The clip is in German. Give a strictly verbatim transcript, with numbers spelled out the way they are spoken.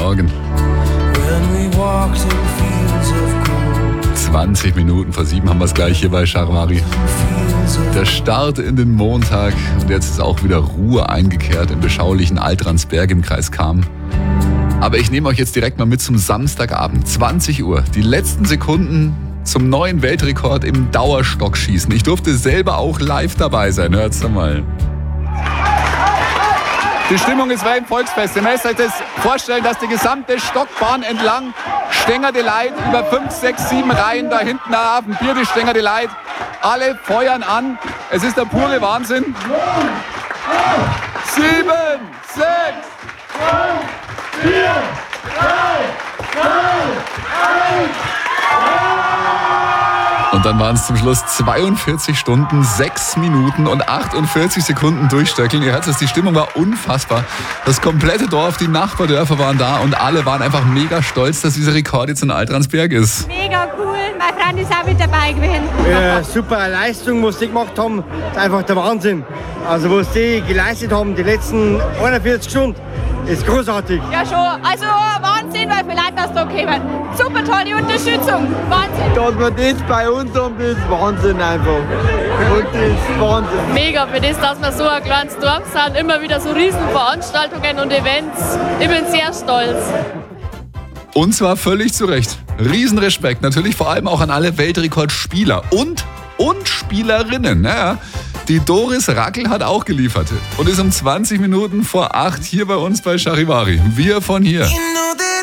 Morgen. zwanzig Minuten vor sieben haben wir es gleich hier bei Charivari. Der Start in den Montag und jetzt ist auch wieder Ruhe eingekehrt im beschaulichen Altransberg im Kreis Cham. Aber ich nehme euch jetzt direkt mal mit zum Samstagabend, zwanzig Uhr. Die letzten Sekunden zum neuen Weltrekord im Dauerstockschießen. Ich durfte selber auch live dabei sein, hört's doch mal. Die Stimmung ist wie ein Volksfest. Ihr müsst euch das vorstellen, dass die gesamte Stockbahn entlang Stenger Delight über fünf, sechs, sieben Reihen da hinten auf dem Bier, die Stenger Delight. Alle feuern an. Es ist der pure Wahnsinn. Sieben, sechs, fünf, vier, drei, zwei, eins. Und dann waren es zum Schluss zweiundvierzig Stunden, sechs Minuten und achtundvierzig Sekunden durchstöckeln. Ihr hört es, die Stimmung war unfassbar. Das komplette Dorf, die Nachbardörfer waren da und alle waren einfach mega stolz, dass dieser Rekord jetzt in Altransberg ist. Mega cool, mein Freund ist auch mit dabei gewesen. Ja, super Leistung, was die gemacht haben, ist einfach der Wahnsinn. Also was die geleistet haben, die letzten einundvierzig Stunden, ist großartig. Ja schon, also Wahnsinn, weil viele Leute das da kommen. Super tolle Unterstützung, Wahnsinn. Dass wir das bei uns haben, das ist Wahnsinn einfach. Und das ist Wahnsinn. Mega für das, dass wir so ein kleines Dorf sind, immer wieder so Riesenveranstaltungen und Events. Ich bin sehr stolz. Und zwar völlig zu Recht. Riesenrespekt, natürlich vor allem auch an alle Weltrekordspieler und, und Spielerinnen. Ja, die Doris Rackel hat auch geliefert und ist um zwanzig Minuten vor acht hier bei uns bei Charivari. Wir von hier.